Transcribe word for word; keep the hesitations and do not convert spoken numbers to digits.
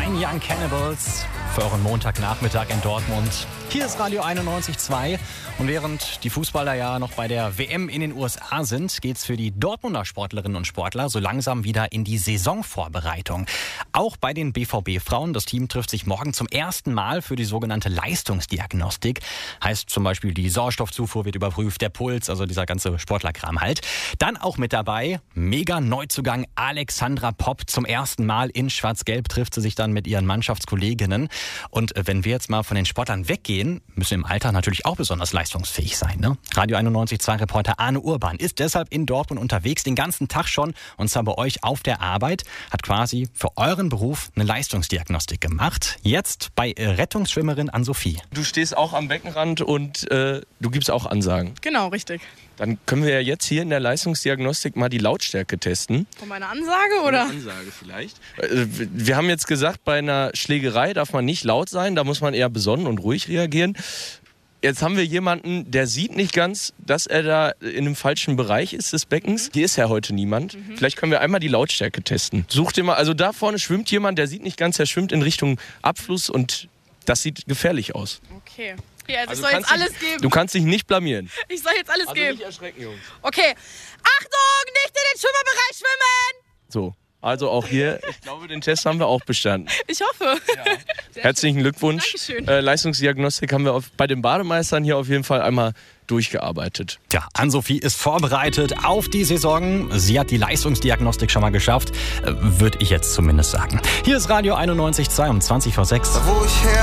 Nine Young Cannibals für euren Montagnachmittag in Dortmund. Hier ist Radio einundneunzig Komma zwei und während die Fußballer ja noch bei der W M in den U S A sind, geht's für die Dortmunder Sportlerinnen und Sportler so langsam wieder in die Saisonvorbereitung. Auch bei den B V B-Frauen. Das Team trifft sich morgen zum ersten Mal für die sogenannte Leistungsdiagnostik. Heißt zum Beispiel, die Sauerstoffzufuhr wird überprüft, der Puls, also dieser ganze Sportlerkram halt. Dann auch mit dabei, mega Neuzugang Alexandra Popp. Zum ersten Mal in Schwarz-Gelb trifft sie sich dann mit ihren Mannschaftskolleginnen. Und wenn wir jetzt mal von den Sportlern weggehen, müssen im Alltag natürlich auch besonders leistungsfähig sein. Ne? Radio einundneunzig Komma zwei Reporter Arne Urban ist deshalb in Dortmund unterwegs, den ganzen Tag schon, und zwar bei euch auf der Arbeit, hat quasi für euren Beruf eine Leistungsdiagnostik gemacht. Jetzt bei Rettungsschwimmerin Ann-Sophie. Du stehst auch am Beckenrand und äh, du gibst auch Ansagen. Genau, richtig. Dann können wir ja jetzt hier in der Leistungsdiagnostik mal die Lautstärke testen. Von meiner Ansage, oder? Eine Ansage vielleicht. Wir haben jetzt gesagt, bei einer Schlägerei darf man nicht laut sein, da muss man eher besonnen und ruhig reagieren. Jetzt haben wir jemanden, der sieht nicht ganz, dass er da in einem falschen Bereich ist des Beckens. Mhm. Hier ist ja heute niemand. Mhm. Vielleicht können wir einmal die Lautstärke testen. Such dir mal, also da vorne schwimmt jemand, der sieht nicht ganz, der schwimmt in Richtung Abfluss und das sieht gefährlich aus. Okay. Ja, also also ich soll jetzt alles dich, geben. Du kannst dich nicht blamieren. Ich soll jetzt alles also geben. Nicht erschrecken, Jungs. Okay. Achtung, nicht in den Schwimmerbereich schwimmen! So, also auch hier, ich glaube, den Test haben wir auch bestanden. Ich hoffe. Ja. Herzlichen Glückwunsch. Dankeschön. Äh, Leistungsdiagnostik haben wir auf, bei den Bademeistern hier auf jeden Fall einmal durchgearbeitet. Ja, Ann-Sophie ist vorbereitet auf die Saison. Sie hat die Leistungsdiagnostik schon mal geschafft, äh, würde ich jetzt zumindest sagen. Hier ist Radio einundneunzig Komma zwei um zwanzig vor sechs.